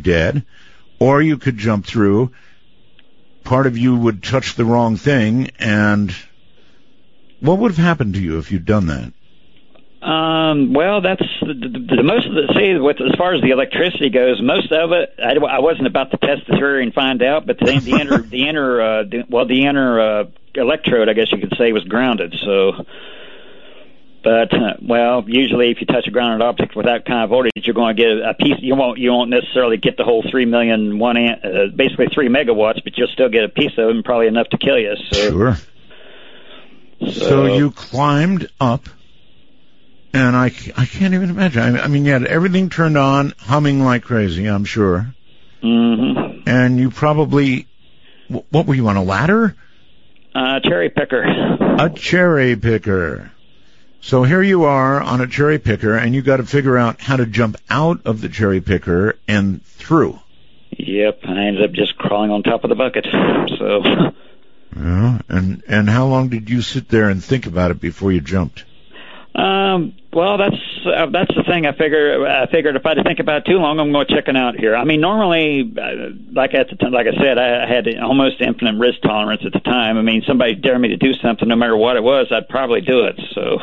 dead, or you could jump through. Part of you would touch the wrong thing, and what would have happened to you if you'd done that? Well, that's the most of the, as far as the electricity goes, most of it, I wasn't about to test the theory and find out, but the inner electrode, I guess you could say, was grounded, so. But, usually if you touch a grounded object with that kind of voltage, you're going to get a piece. You won't necessarily get the whole 3 million, basically 3 megawatts, but you'll still get a piece of it and probably enough to kill you. So. Sure. So you climbed up, and I can't even imagine. I mean, you had everything turned on, humming like crazy, I'm sure. Mm-hmm. And you probably, what were you, on a ladder? Cherry picker. A cherry picker. So here you are on a cherry picker, and you got to figure out how to jump out of the cherry picker and through. Yep, I ended up just crawling on top of the bucket. So. Yeah, and how long did you sit there and think about it before you jumped? Well, that's the thing. I figured if I had to think about it too long, I'm going to chicken out here. I mean, normally, like I said, I had almost infinite risk tolerance at the time. I mean, somebody dared me to do something, no matter what it was, I'd probably do it. So,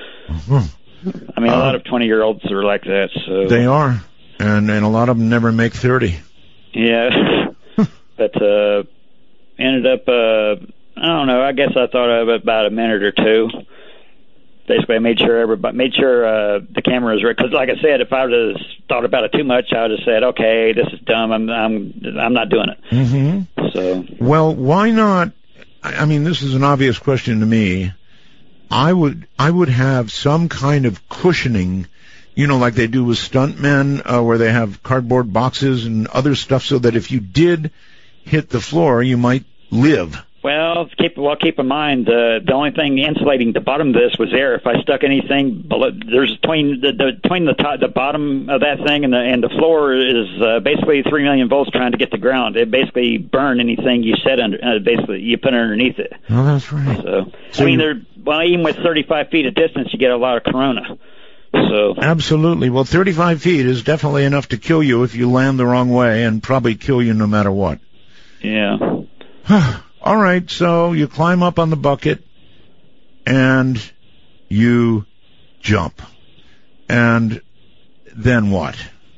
I mean, a lot of 20-year-olds are like that. So they are, and a lot of them never make 30. Yeah, but ended up, I don't know. I guess I thought of it about a minute or two. Basically, I made sure the camera was ready. Because, like I said, if I would have thought about it too much, I would have said, "Okay, this is dumb. I'm not doing it." Mm-hmm. So, well, why not? I mean, this is an obvious question to me. I would have some kind of cushioning, like they do with stuntmen, where they have cardboard boxes and other stuff, so that if you did hit the floor, you might live. Well, keep in mind the only thing insulating the bottom of this was air. If I stuck anything below, there's between the bottom of that thing and the floor is basically 3 million volts trying to get the ground. It basically burned anything you set under. Basically, you put underneath it. Oh, that's right. So I mean, even with 35 feet of distance, you get a lot of corona. So absolutely. Well, 35 feet is definitely enough to kill you if you land the wrong way, and probably kill you no matter what. Yeah. All right, so you climb up on the bucket, and you jump. And then what?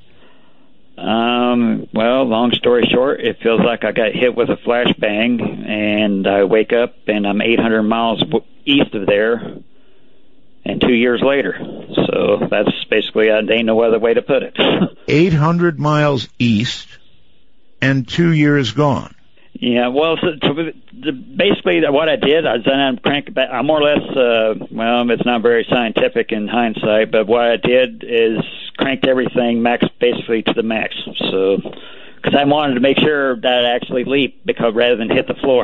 Well, long story short, it feels like I got hit with a flashbang, and I wake up, and I'm 800 miles east of there, and 2 years later. So that's basically, there ain't no other way to put it. 800 miles east, and 2 years gone. Yeah, well, basically what I did, I'm more or less, it's not very scientific in hindsight, but what I did is cranked everything basically to the max. So, because I wanted to make sure that I actually leaped rather than hit the floor.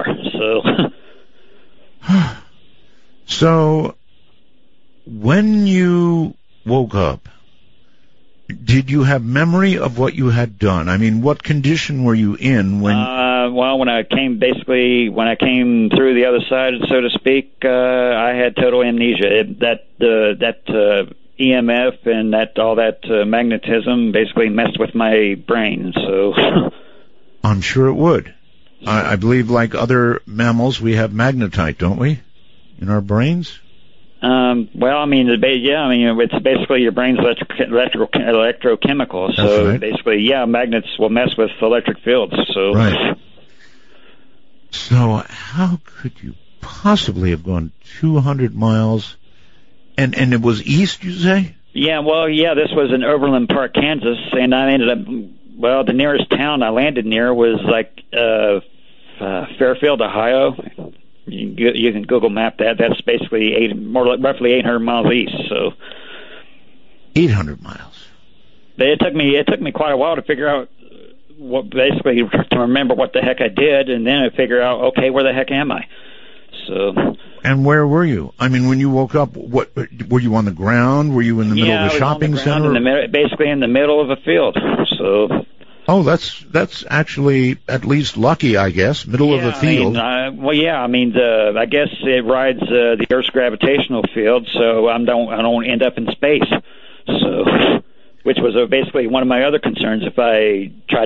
So, so when you woke up, did you have memory of what you had done? I mean, what condition were you in when? When I came through the other side, so to speak, I had total amnesia. That EMF and all that magnetism basically messed with my brain. So, I'm sure it would. I believe, like other mammals, we have magnetite, don't we, in our brains? It's basically your brain's electrochemical. So right. Basically, magnets will mess with electric fields. So, right. So how could you possibly have gone 200 miles? And it was east, you say? Yeah. Well, this was in Overland Park, Kansas, and I ended up. Well, the nearest town I landed near was like Fairfield, Ohio. You can Google map that. That's basically roughly 800 miles east. So 800 miles. But it took me quite a while to figure out to remember what the heck I did, and then I figure out, okay, where the heck am I? So. And where were you? I mean, when you woke up, what were you on the ground? Were you in the middle of a shopping center? Basically in the middle of a field. So. Oh, that's actually at least lucky, I guess. Middle of a field. I guess it rides the Earth's gravitational field, so I don't end up in space. So, which was basically one of my other concerns if I tried